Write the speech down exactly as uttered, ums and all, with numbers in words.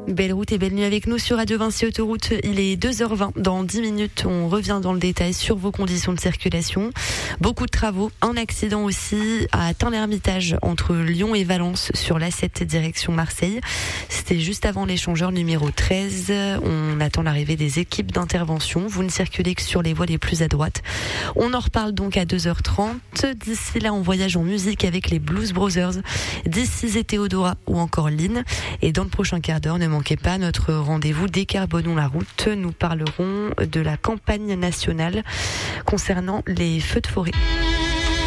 Belle route et belle nuit avec nous sur Radio Vinci Autoroute. Il est deux heures vingt. Dans dix minutes, on revient dans le détail sur vos conditions de circulation. Beaucoup de travaux. Un accident aussi à Tain-l'Hermitage entre Lyon et Valence sur l'A sept direction Marseille. C'était juste avant l'échangeur numéro treize. On attend l'arrivée des équipes d'intervention. Vous ne circulez que sur les voies les plus à droite. On en reparle donc à deux heures trente. D'ici là, on voyage en musique avec les Blues Brothers, D'ici et Théodora ou encore Lynn. Et dans le prochain quart d'heure, ne manquez pas notre rendez-vous Décarbonons la route. Nous parlerons de la campagne nationale concernant les feux de forêt.